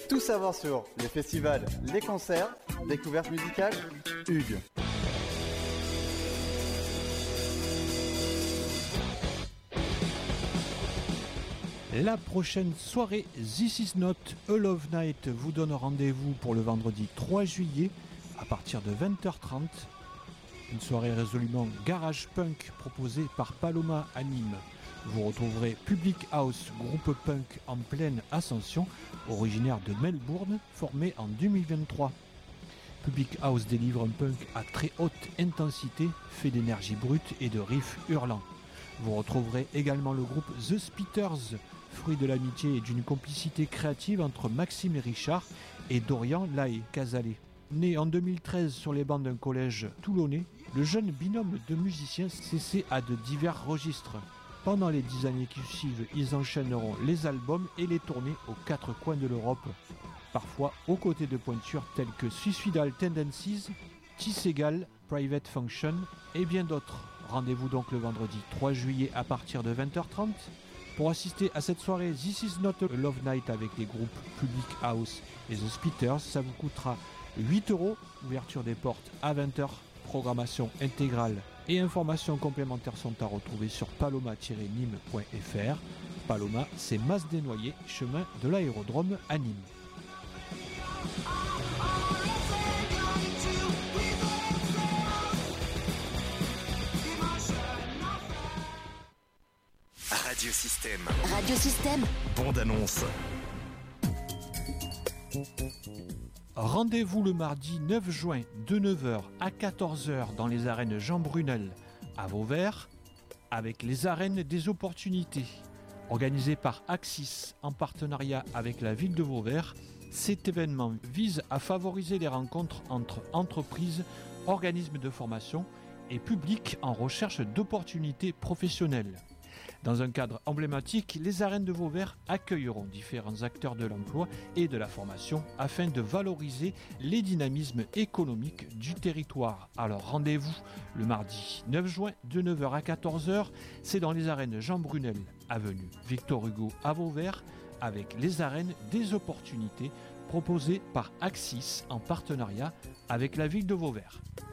Tout savoir sur les festivals, les concerts, découvertes musicales, Hugues. La prochaine soirée This Is Not a Love Night vous donne rendez-vous pour le vendredi 3 juillet à partir de 20h30. Une soirée résolument garage punk proposée par Paloma à Nîmes. Vous retrouverez Public House, groupe punk en pleine ascension, originaire de Melbourne, formé en 2023. Public House délivre un punk à très haute intensité, fait d'énergie brute et de riffs hurlants. Vous retrouverez également le groupe The Spitters, fruit de l'amitié et d'une complicité créative entre Maxime et Richard et Dorian Lae Casalé. Né en 2013 sur les bancs d'un collège toulonnais, le jeune binôme de musiciens s'essaie à de divers registres. Pendant les 10 années qui suivent, ils enchaîneront les albums et les tournées aux 4 coins de l'Europe, parfois aux côtés de pointures telles que Suicidal Tendencies, Tisségal, Private Function et bien d'autres. Rendez-vous donc le vendredi 3 juillet à partir de 20h30. Pour assister à cette soirée This Is Not a Love Night avec les groupes Public House et The Spitters, ça vous coûtera 8€, ouverture des portes à 20h, programmation intégrale et informations complémentaires sont à retrouver sur paloma-nîmes.fr. Paloma, c'est Mas-des-Noyers, chemin de l'aérodrome à Nîmes. Radio Système. Radio Système. Bande annonce. Rendez-vous le mardi 9 juin de 9h à 14h dans les arènes Jean Brunel à Vauvert avec les arènes des opportunités. Organisé par Axis en partenariat avec la ville de Vauvert, cet événement vise à favoriser les rencontres entre entreprises, organismes de formation et publics en recherche d'opportunités professionnelles. Dans un cadre emblématique, les arènes de Vauvert accueilleront différents acteurs de l'emploi et de la formation afin de valoriser les dynamismes économiques du territoire. Alors rendez-vous le mardi 9 juin de 9h à 14h, c'est dans les arènes Jean Brunel, avenue Victor Hugo à Vauvert, avec les arènes des opportunités proposées par Axis en partenariat avec la ville de Vauvert.